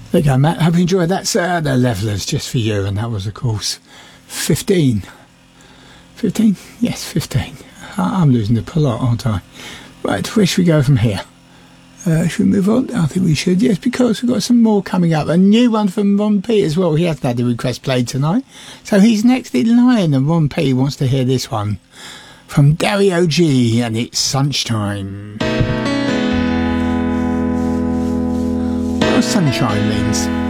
There you go, Matt. Hope you enjoyed that. The Levellers, just for you. And that was, of course, 15. 15? Yes, 15. I'm losing the plot, aren't I? Right, where should we go from here? Should we move on? I think we should, yes, because we've got some more coming up. A new one from Ron P as well. He hasn't had the request played tonight. So he's next in line, and Ron P wants to hear this one from Dario G, and it's Sunshine. What sunshine means.